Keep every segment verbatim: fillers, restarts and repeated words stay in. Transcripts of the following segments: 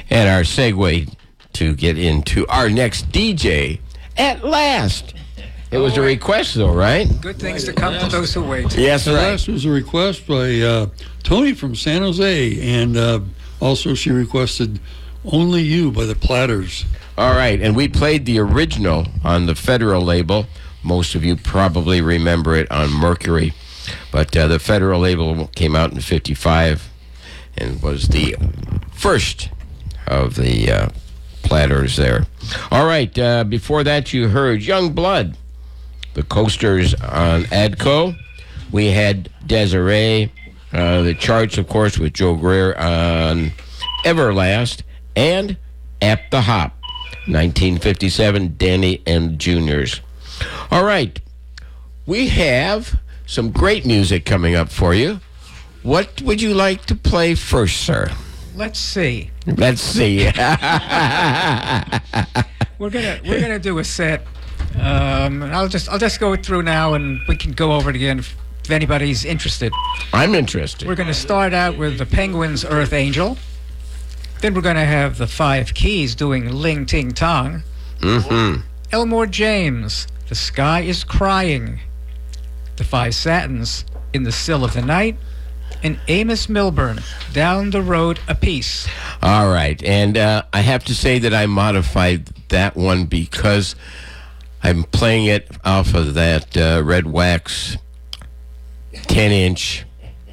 And our segue to get into our next D J at last. It was a request, though, right? Good things to come to those who wait. Yes, The right. last was a request by uh, Tony from San Jose, and uh, also she requested Only You by the Platters. All right, and we played the original on the Federal label. Most of you probably remember it on Mercury. But uh, the Federal label came out in fifty-five and was the first of the uh, Platters there. All right, uh, before that you heard Young Blood, the Coasters on Adco. We had Desiree, uh, the charts, of course, with Joe Greer on Everlast, and At the Hop, nineteen fifty-seven, Danny and Juniors. All right, we have some great music coming up for you. What would you like to play first, sir? Let's see. Let's see. We're gonna we're gonna do a set. Um, I'll just I'll just go through now, and we can go over it again if, if anybody's interested. I'm interested. We're gonna start out with the Penguins' Earth Angel. Then we're gonna have the Five Keys doing Ling Ting Tong. Mm-hmm. Elmore James, The Sky is Crying. The Five Satins, In the Still of the Night. And Amos Milburn, Down the Road a Piece. All right, and uh, I have to say that I modified that one because I'm playing it off of that uh, Red Wax ten inch.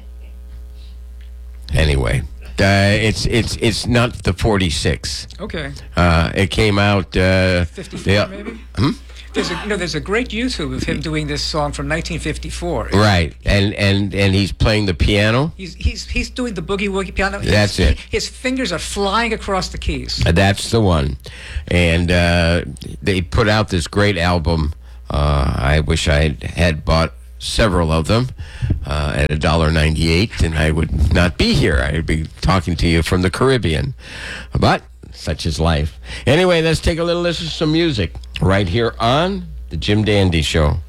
Anyway, uh, it's it's it's not the forty-six. Okay. Uh, it came out. Uh, fifty-four, the- maybe? Hmm? There's a, you know, there's a great YouTube of him doing this song from nineteen fifty-four. Right, and, and and he's playing the piano. He's he's he's doing the boogie woogie piano. That's his, it. His fingers are flying across the keys. That's the one. And uh, they put out this great album. Uh, I wish I had bought several of them uh, at one dollar ninety-eight, and I would not be here. I would be talking to you from the Caribbean. But such is life. Anyway, let's take a little listen to some music right here on The Jim Dandy Show.